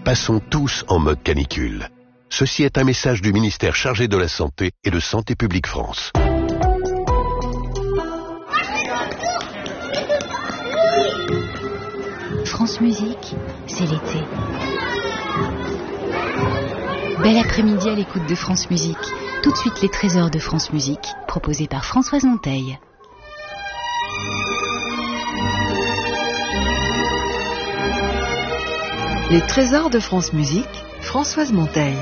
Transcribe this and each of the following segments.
Passons tous en mode canicule. Ceci est un message du ministère chargé de la Santé et de Santé publique France. France Musique, c'est l'été. Bel après-midi à l'écoute de France Musique. Tout de suite les trésors de France Musique, proposés par Françoise Monteil. Les trésors de France Musique, Françoise Monteil.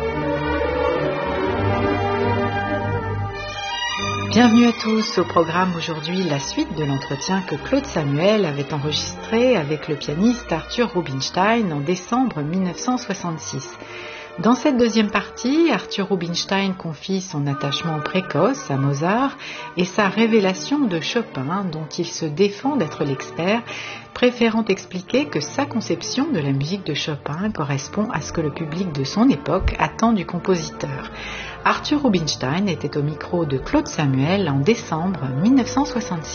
Bienvenue à tous. Au programme aujourd'hui, la suite de l'entretien que Claude Samuel avait enregistré avec le pianiste Arthur Rubinstein en décembre 1966. Dans cette deuxième partie, Arthur Rubinstein confie son attachement précoce à Mozart et sa révélation de Chopin, dont il se défend d'être l'expert, préférant expliquer que sa conception de la musique de Chopin correspond à ce que le public de son époque attend du compositeur. Arthur Rubinstein était au micro de Claude Samuel en décembre 1966.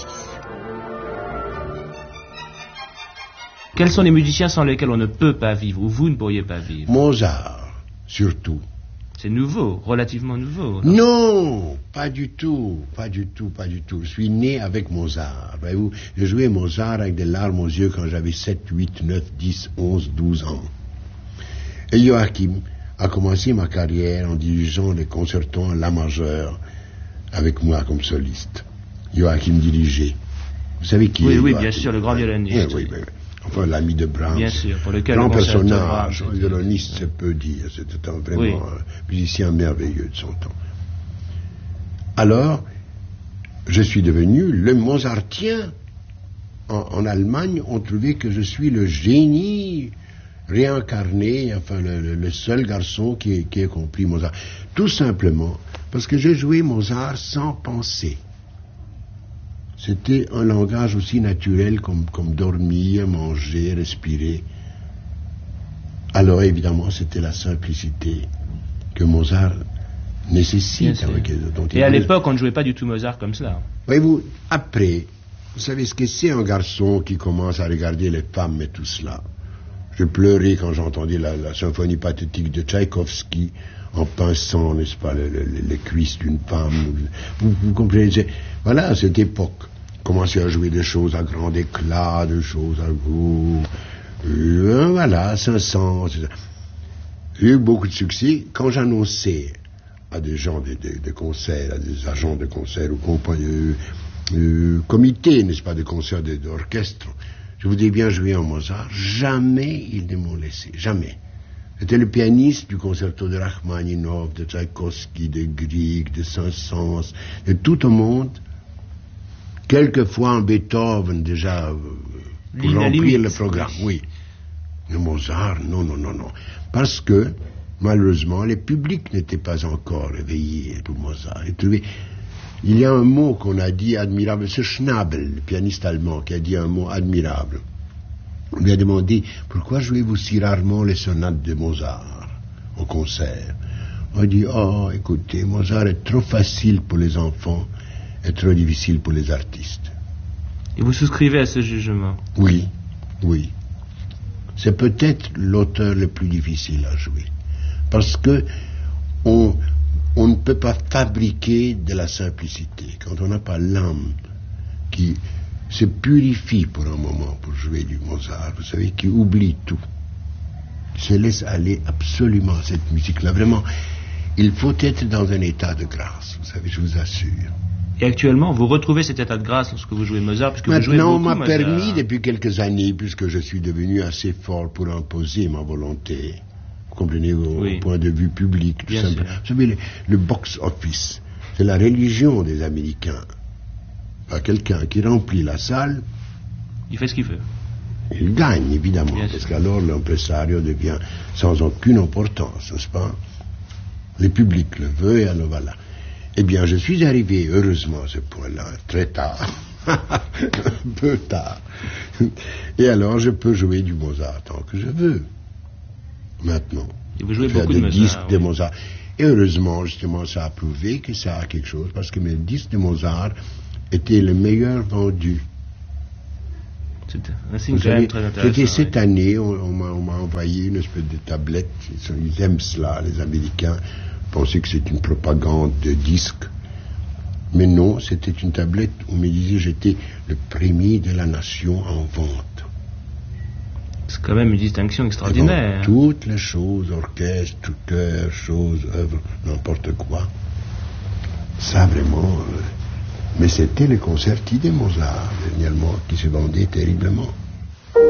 Quels sont les musiciens sans lesquels on ne peut pas vivre, ou vous ne pourriez pas vivre? Mozart, surtout. C'est nouveau, relativement nouveau. Non, pas du tout. Je suis né avec Mozart. Voyez-vous, j'ai joué Mozart avec des larmes aux yeux quand j'avais 7, 8, 9, 10, 11, 12 ans. Et Joachim a commencé ma carrière en dirigeant les concertos en la majeure avec moi comme soliste. Joachim dirigeait. Vous savez qui est Oui, Joachim? bien sûr, le grand violoniste. Oui. Enfin, l'ami de Brahms. Bien sûr, pour lequel grand le personnage, Brahms, violoniste, c'est peu dire. C'était vraiment un musicien merveilleux de son temps. Alors, je suis devenu le Mozartien. En Allemagne, on trouvait que je suis le génie réincarné, enfin le seul garçon qui ait compris Mozart. Tout simplement parce que j'ai joué Mozart sans penser. C'était un langage aussi naturel comme dormir, manger, respirer. Alors évidemment, c'était la simplicité que Mozart nécessite. Et à l'époque, on ne jouait pas du tout Mozart comme cela. Voyez-vous, après, vous savez ce que c'est un garçon qui commence à regarder les femmes et tout cela. Je pleurais quand j'entendais la symphonie pathétique de Tchaïkovski en pinçant, n'est-ce pas, les cuisses d'une femme. Vous comprenez? Voilà, à cette époque, commencer à jouer des choses à grand éclat, des choses à gros. Voilà, 500. J'ai eu beaucoup de succès. Quand j'annonçais à des gens de concert, à des agents de concert ou comités, n'est-ce pas, de concert d'orchestre, je voudrais bien jouer en Mozart. Jamais ils ne m'ont laissé. Jamais. C'était le pianiste du concerto de Rachmaninov, de Tchaïkovski, de Grieg, de Saint-Saëns, de tout le monde. Quelquefois en Beethoven, déjà, pour remplir le programme. Oui. Mais Mozart, non. Parce que, malheureusement, les publics n'étaient pas encore éveillés pour Mozart. Il y a un mot qu'on a dit admirable, c'est Schnabel, le pianiste allemand, qui a dit un mot admirable. On lui a demandé, pourquoi jouez-vous si rarement les sonates de Mozart au concert? On a dit, écoutez, Mozart est trop facile pour les enfants et trop difficile pour les artistes. Et vous souscrivez à ce jugement? Oui. C'est peut-être l'auteur le plus difficile à jouer. Parce que on ne peut pas fabriquer de la simplicité. Quand on n'a pas l'âme qui se purifie pour un moment pour jouer du Mozart, vous savez, qui oublie tout, se laisse aller absolument à cette musique-là. Vraiment, il faut être dans un état de grâce, vous savez, je vous assure. Et actuellement, vous retrouvez cet état de grâce lorsque vous jouez Mozart, puisque maintenant, vous jouez beaucoup on m'a Mozart. permis depuis quelques années, puisque je suis devenu assez fort pour imposer ma volonté, vous comprenez, au point de vue public, tout simplement. Vous savez, le box-office, c'est la religion des Américains. Pas quelqu'un qui remplit la salle, il fait ce qu'il veut. Il gagne, évidemment, parce qu'alors l'impresario devient sans aucune importance, n'est-ce pas? Le public le veut, et alors voilà. Eh bien, je suis arrivé, heureusement, à ce point-là, très tard, un peu tard. Et alors, je peux jouer du Mozart tant que je veux. Maintenant. Et vous jouez faire beaucoup de des Mozart, disques de Mozart. Et heureusement, justement, ça a prouvé que ça a quelque chose, parce que mes disques de Mozart étaient les meilleurs vendus C'est un signe quand même très intéressant. C'était cette année, on m'a envoyé une espèce de tablette. Ils aiment cela, les Américains. Pensaient que c'est une propagande de disque. Mais non, c'était une tablette où on me disait j'étais le premier de la nation en vente. C'est quand même une distinction extraordinaire. Toutes les choses, orchestre, chœur, choses, œuvres, n'importe quoi. Ça vraiment... mais c'était le concerti de Mozart, dernièrement, qui se vendait terriblement.